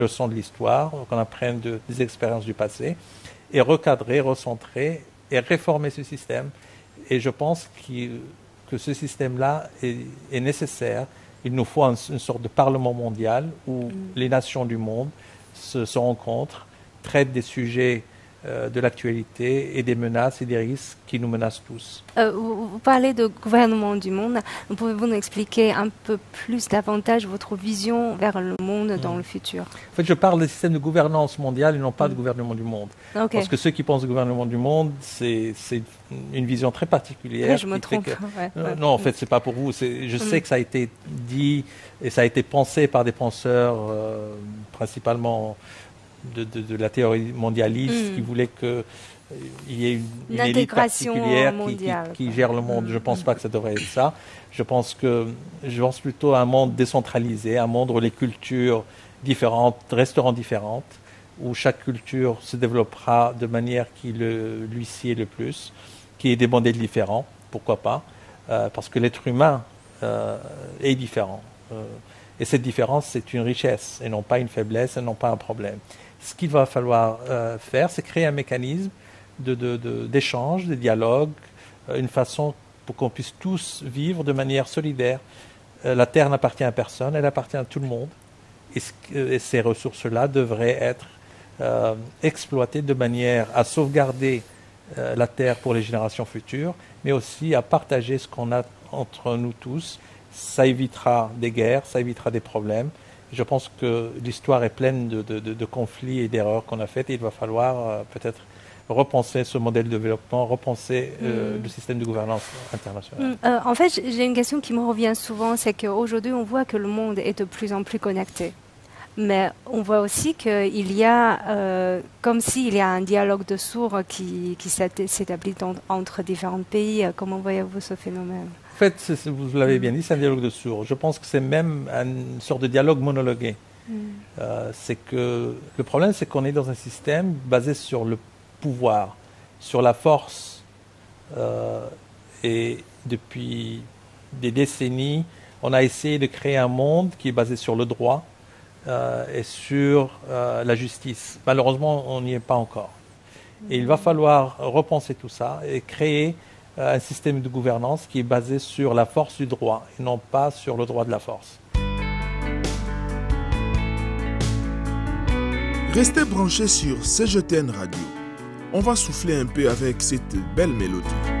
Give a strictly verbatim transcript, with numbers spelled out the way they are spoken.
leçons de l'histoire, qu'on apprenne de, des expériences du passé, et recadrer, recentrer et réformer ce système. Et je pense qu'il, que ce système-là est, est nécessaire. Il nous faut un, une sorte de parlement mondial où mmh. les nations du monde se, se rencontrent, traitent des sujets euh, de l'actualité et des menaces et des risques qui nous menacent tous. Euh, vous, vous parlez de gouvernement du monde. Pouvez-vous nous expliquer un peu plus davantage votre vision vers le monde mmh. dans le futur? En fait, je parle des systèmes de gouvernance mondiale et non pas mmh. de gouvernement du monde. Okay. Parce que ceux qui pensent au gouvernement du monde, c'est, c'est une vision très particulière. Oui, je me trompe. Que... Ouais, euh, ouais. Non, en fait, c'est pas pour vous. C'est... Je mmh. sais que ça a été dit et ça a été pensé par des penseurs, euh, principalement de, de, de la théorie mondialiste, mmh. qui voulaient que il y ait une, une élite particulière mondiale, qui, qui, qui gère le monde. Je ne pense pas que ça devrait être ça. Je pense que je pense plutôt à un monde décentralisé, un monde où les cultures différentes resteront différentes, où chaque culture se développera de manière qui le, lui sied le plus, qui ait des modèles différents, pourquoi pas, euh, parce que l'être humain euh, est différent. Euh, et cette différence, c'est une richesse, et non pas une faiblesse, et non pas un problème. Ce qu'il va falloir euh, faire, c'est créer un mécanisme De, de, de, d'échange, de dialogue, euh, une façon pour qu'on puisse tous vivre de manière solidaire. Euh, la terre n'appartient à personne, elle appartient à tout le monde. Et, ce, et ces ressources-là devraient être euh, exploitées de manière à sauvegarder euh, la terre pour les générations futures, mais aussi à partager ce qu'on a entre nous tous. Ça évitera des guerres, ça évitera des problèmes. Je pense que l'histoire est pleine de, de, de, de conflits et d'erreurs qu'on a faites et il va falloir euh, peut-être repenser ce modèle de développement, repenser euh, mmh. le système de gouvernance internationale. Mmh. Euh, en fait, j'ai une question qui me revient souvent, c'est qu'aujourd'hui, on voit que le monde est de plus en plus connecté. Mais on voit aussi qu'il y a, euh, comme s'il y a un dialogue de sourds qui, qui s'établit en, entre différents pays. Comment voyez-vous ce phénomène? En fait, c'est, vous l'avez bien dit, c'est un dialogue de sourds. Je pense que c'est même une sorte de dialogue monologué. Mmh. Euh, c'est que, le problème, c'est qu'on est dans un système basé sur le pouvoir, sur la force. Euh, et depuis des décennies, on a essayé de créer un monde qui est basé sur le droit euh, et sur euh, la justice. Malheureusement, on n'y est pas encore. Et il va falloir repenser tout ça et créer euh, un système de gouvernance qui est basé sur la force du droit et non pas sur le droit de la force. Restez branchés sur C G T N Radio. On va souffler un peu avec cette belle mélodie.